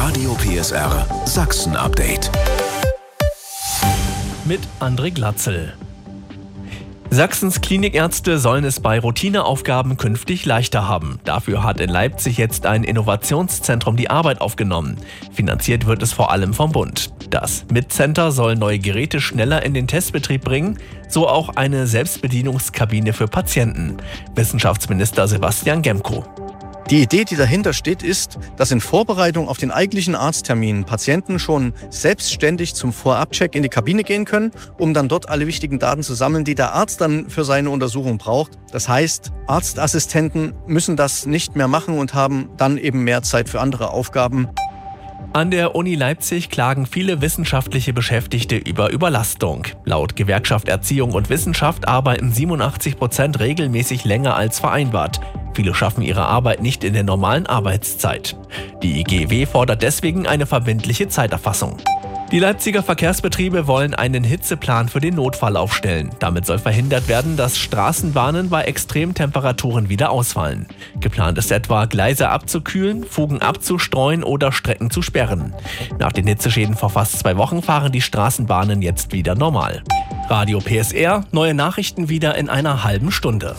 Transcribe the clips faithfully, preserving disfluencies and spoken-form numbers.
Radio P S R Sachsen Update. Mit André Glatzel. Sachsens Klinikärzte sollen es bei Routineaufgaben künftig leichter haben. Dafür hat in Leipzig jetzt ein Innovationszentrum die Arbeit aufgenommen. Finanziert wird es vor allem vom Bund. Das M I T-Center soll neue Geräte schneller in den Testbetrieb bringen, so auch eine Selbstbedienungskabine für Patienten. Wissenschaftsminister Sebastian Gemko. Die Idee, die dahinter steht, ist, dass in Vorbereitung auf den eigentlichen Arzttermin Patienten schon selbstständig zum Vorabcheck in die Kabine gehen können, um dann dort alle wichtigen Daten zu sammeln, die der Arzt dann für seine Untersuchung braucht. Das heißt, Arztassistenten müssen das nicht mehr machen und haben dann eben mehr Zeit für andere Aufgaben. An der Uni Leipzig klagen viele wissenschaftliche Beschäftigte über Überlastung. Laut Gewerkschaft Erziehung und Wissenschaft arbeiten siebenundachtzig Prozent regelmäßig länger als vereinbart. Viele schaffen ihre Arbeit nicht in der normalen Arbeitszeit. Die G W fordert deswegen eine verbindliche Zeiterfassung. Die Leipziger Verkehrsbetriebe wollen einen Hitzeplan für den Notfall aufstellen. Damit soll verhindert werden, dass Straßenbahnen bei Extremtemperaturen wieder ausfallen. Geplant ist etwa, Gleise abzukühlen, Fugen abzustreuen oder Strecken zu sperren. Nach den Hitzeschäden vor fast zwei Wochen fahren die Straßenbahnen jetzt wieder normal. Radio P S R, neue Nachrichten wieder in einer halben Stunde.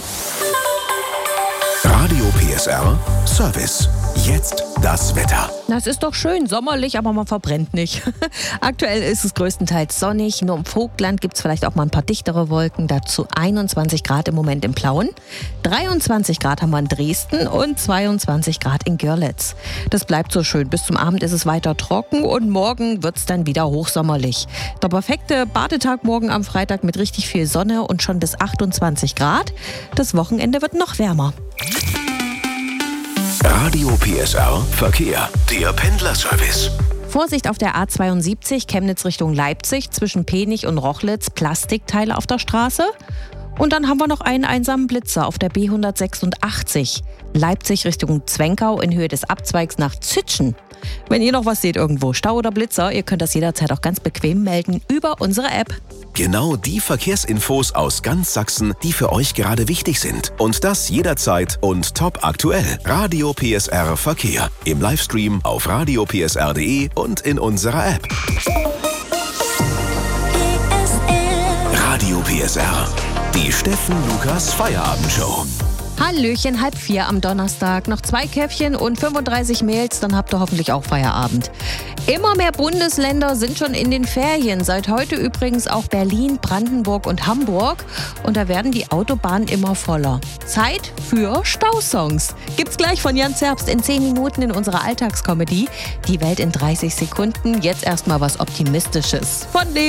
Radio P S R Service. Jetzt das Wetter. Das ist doch schön, sommerlich, aber man verbrennt nicht. Aktuell ist es größtenteils sonnig, nur im Vogtland gibt es vielleicht auch mal ein paar dichtere Wolken. Dazu einundzwanzig Grad im Moment in Plauen, dreiundzwanzig Grad haben wir in Dresden und zweiundzwanzig Grad in Görlitz. Das bleibt so schön, bis zum Abend ist es weiter trocken und morgen wird es dann wieder hochsommerlich. Der perfekte Badetag morgen am Freitag mit richtig viel Sonne und schon bis achtundzwanzig Grad. Das Wochenende wird noch wärmer. Radio P S R Verkehr, der Pendlerservice. Vorsicht auf der A zweiundsiebzig, Chemnitz Richtung Leipzig, zwischen Penich und Rochlitz, Plastikteile auf der Straße. Und dann haben wir noch einen einsamen Blitzer auf der B hundertsechsundachtzig, Leipzig Richtung Zwenkau in Höhe des Abzweigs nach Zütschen. Wenn ihr noch was seht irgendwo, Stau oder Blitzer, ihr könnt das jederzeit auch ganz bequem melden über unsere App. Genau die Verkehrsinfos aus ganz Sachsen, die für euch gerade wichtig sind. Und das jederzeit und top aktuell. Radio P S R Verkehr. Im Livestream auf radio p s r punkt d e und in unserer App. Radio P S R. Die Steffen Lukas Feierabendshow. Hallöchen, halb vier am Donnerstag. Noch zwei Käffchen und fünfunddreißig Mails, dann habt ihr hoffentlich auch Feierabend. Immer mehr Bundesländer sind schon in den Ferien. Seit heute übrigens auch Berlin, Brandenburg und Hamburg. Und da werden die Autobahnen immer voller. Zeit für Stausongs. Gibt's gleich von Jan Zerbst in zehn Minuten in unserer Alltagskomödie. Die Welt in dreißig Sekunden. Jetzt erstmal was Optimistisches. Von